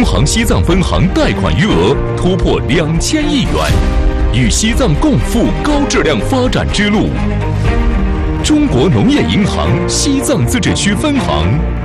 行西藏分行贷款余额突破2000亿元，与西藏共赴高质量发展之路。中国农业银行西藏自治区分行